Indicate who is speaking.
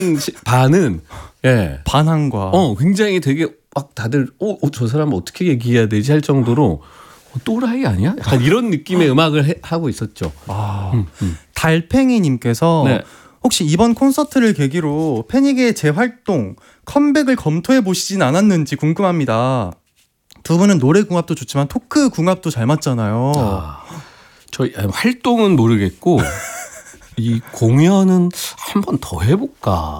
Speaker 1: 반은 예.
Speaker 2: 반항과
Speaker 1: 굉장히 되게 막 다들 저 사람 어떻게 얘기해야 되지 할 정도로 또라이 아니야? 약간 이런 느낌의 음악을 하고 있었죠.
Speaker 2: 달팽이님께서
Speaker 1: 네.
Speaker 2: 혹시 이번 콘서트를 계기로 패닉의 재활동, 컴백을 검토해 보시진 않았는지 궁금합니다. 두 분은 노래 궁합도 좋지만 토크 궁합도 잘 맞잖아요.
Speaker 1: 저희 활동은 모르겠고 이 공연은 한 번 더 해볼까.